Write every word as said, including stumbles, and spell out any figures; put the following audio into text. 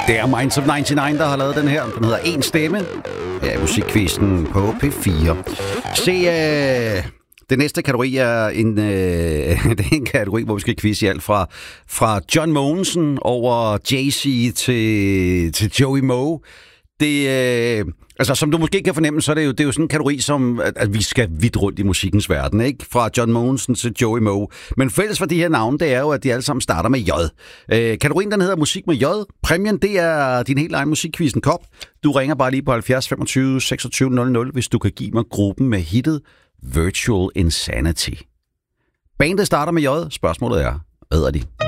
Det er Minds of nioghalvfems, der har lavet den her. Den hedder En Stemme. Ja, musikquizzen på P fire. Se, øh, det næste kategori er en, øh, det er en kategori, hvor vi skal quizze i alt fra, fra John Mogensen over Jay-Z til, til Joey Moe. Det, øh, altså, som du måske kan fornemme, så er det jo, det er jo sådan en kategori, som at, at vi skal vidt rundt i musikkens verden, ikke? Fra John Mogensen til Joey Moe. Men fælles for de her navne, det er jo, at de alle sammen starter med J. Øh, kategorien, den hedder Musik med J. Præmien, det er din helt egen musikquizzen kop. Du ringer bare lige på halvfjerds femogtyve seksogtyve nul nul, hvis du kan give mig gruppen med hittet Virtual Insanity. Bandet starter med J. Spørgsmålet er, hvad er de?